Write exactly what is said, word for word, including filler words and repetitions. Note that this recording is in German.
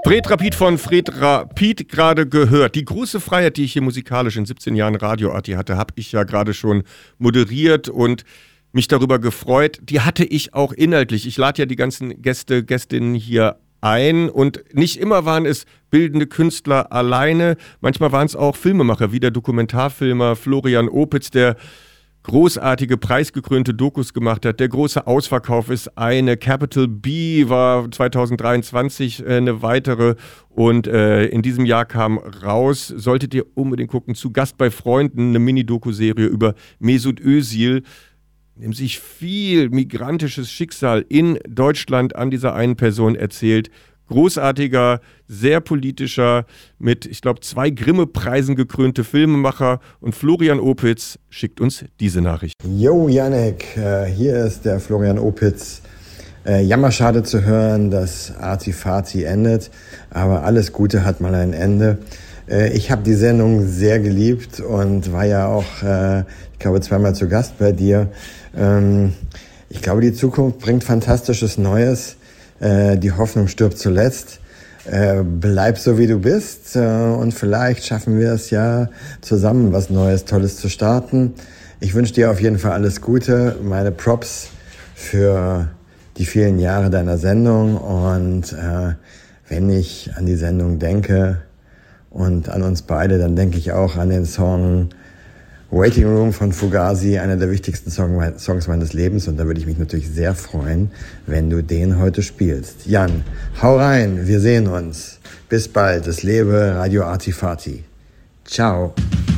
Fred Rapid von Fred Rapid gerade gehört. Die große Freiheit, die ich hier musikalisch in siebzehn Jahren Radio-Arti hatte, habe ich ja gerade schon moderiert und mich darüber gefreut. Die hatte ich auch inhaltlich. Ich lade ja die ganzen Gäste, Gästinnen hier ein und nicht immer waren es bildende Künstler alleine. Manchmal waren es auch Filmemacher, wie der Dokumentarfilmer Florian Opitz, der großartige, preisgekrönte Dokus gemacht hat. Der große Ausverkauf ist eine. Capital B war zwanzig dreiundzwanzig äh, eine weitere. Und äh, in diesem Jahr kam raus, solltet ihr unbedingt gucken, zu Gast bei Freunden, eine Mini-Doku-Serie über Mesut Özil, dem sich viel migrantisches Schicksal in Deutschland an dieser einen Person erzählt. Großartiger, sehr politischer, mit, ich glaube, zwei Grimme-Preisen gekrönte Filmemacher. Und Florian Opitz schickt uns diese Nachricht. Jo, Yannick, äh, hier ist der Florian Opitz. Äh, jammerschade zu hören, dass Arti-Fati endet, aber alles Gute hat mal ein Ende. Äh, ich habe die Sendung sehr geliebt und war ja auch, äh, ich glaube, zweimal zu Gast bei dir. Ähm, ich glaube, die Zukunft bringt Fantastisches Neues. Äh, die Hoffnung stirbt zuletzt. Äh, bleib so, wie du bist. Äh, und vielleicht schaffen wir es ja zusammen, was Neues, Tolles zu starten. Ich wünsche dir auf jeden Fall alles Gute. Meine Props für die vielen Jahre deiner Sendung. Und äh, wenn ich an die Sendung denke und an uns beide, dann denke ich auch an den Song Waiting Room von Fugazi, einer der wichtigsten Song, Songs meines Lebens. Und da würde ich mich natürlich sehr freuen, wenn du den heute spielst. Jan, hau rein, wir sehen uns. Bis bald. Es lebe Radio Arti-Fati. Ciao.